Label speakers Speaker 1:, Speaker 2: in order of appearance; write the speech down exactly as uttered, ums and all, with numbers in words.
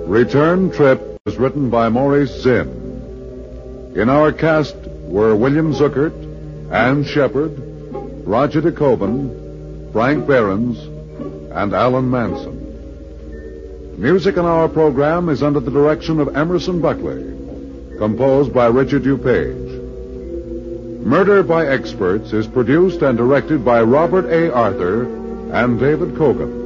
Speaker 1: Return Trip was written by Maurice Zinn. In our cast were William Zuckert, Ann Shepard, Roger DeKoven, Frank Behrens, and Alan Manson. Music in our program is under the direction of Emerson Buckley, composed by Richard DuPage. Murder by Experts is produced and directed by Robert A. Arthur and David Kogan.